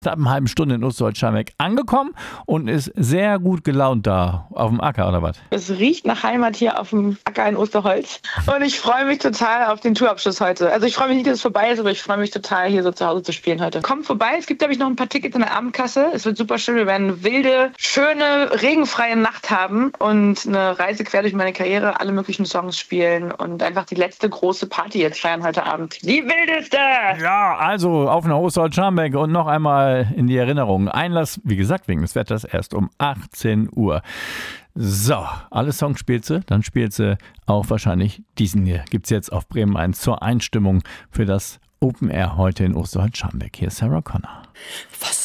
Ab einer halben Stunde in Osterholz-Scharmbeck angekommen und ist sehr gut gelaunt da auf dem Acker, oder was? Es riecht nach Heimat hier auf dem Acker in Osterholz und ich freue mich total auf den Tourabschluss heute. Also ich freue mich nicht, dass es vorbei ist, aber ich freue mich total, hier so zu Hause zu spielen heute. Kommt vorbei, es gibt, glaube ich, noch ein paar Tickets in der Abendkasse. Es wird super schön, wir werden eine wilde, schöne, regenfreie Nacht haben und eine Reise quer durch meine Karriere, alle möglichen Songs spielen und einfach die letzte große Party jetzt feiern heute Abend. Die wildeste! Ja, also auf nach Osterholz-Scharmbeck und noch einmal in die Erinnerung. Einlass, wie gesagt, wegen des Wetters erst um 18 Uhr. So, alle Songs spielt sie, dann spielt sie auch wahrscheinlich diesen hier. Gibt's jetzt auf Bremen 1 zur Einstimmung für das Open Air heute in Osterholz-Scharmbeck. Hier ist Sarah Connor.